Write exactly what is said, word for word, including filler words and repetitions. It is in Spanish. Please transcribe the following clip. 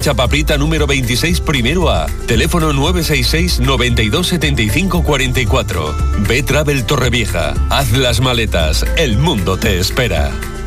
Chapaprita número veintiséis primero A. Teléfono nueve seis seis noventa y dos setenta y cinco cuarenta y cuatro. B-Travel Torrevieja. Haz las maletas. El mundo te espera.